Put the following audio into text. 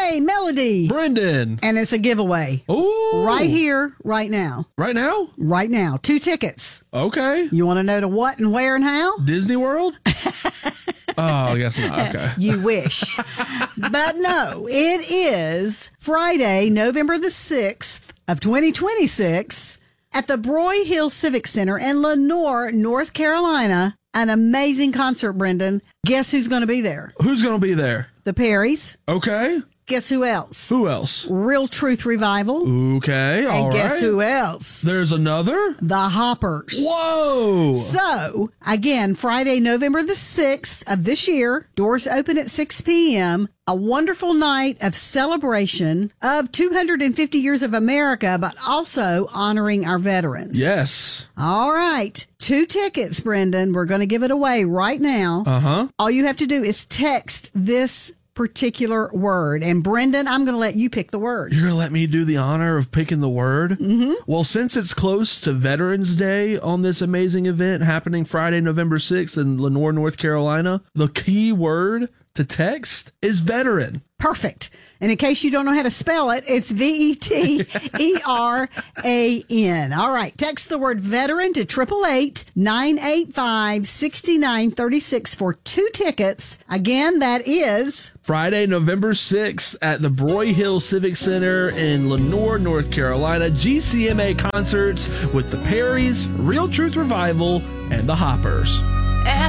Hey, Melody. Brendan. And it's a giveaway. Ooh. Right here, right now. Right now? Right now. 2 tickets. Okay. You want to know to what and where and how? Disney World? Oh, I guess not. Okay. You wish. But no, it is Friday, November the 6th of 2026 at the Broy Hill Civic Center in Lenoir, North Carolina. An amazing concert, Brendan. Guess who's going to be there? Who's going to be there? The Perrys. Okay. Guess who else? Who else? Real Truth Revival. Okay. All And right. guess who else? There's another? The Hoppers. Whoa. So, again, Friday, November the 6th of this year, doors open at 6 p.m., a wonderful night of celebration of 250 years of America, but also honoring our veterans. Yes. All right. 2 tickets, Brendan. We're going to give it away right now. Uh-huh. All you have to do is text this particular word. And Brendan, I'm going to let you pick the word. You're going to let me do the honor of picking the word? Mm-hmm. Well, since it's close to Veterans Day on this amazing event happening Friday, November 6th in Lenoir, North Carolina, the key word to text is veteran. Perfect. And in case you don't know how to spell it, it's VETERAN. All right. Text the word veteran to 888-985-6936 for 2 tickets. Again, that is Friday, November 6th at the Broy Hill Civic Center in Lenoir, North Carolina. GCMA concerts with the Perrys, Real Truth Revival, and the Hoppers.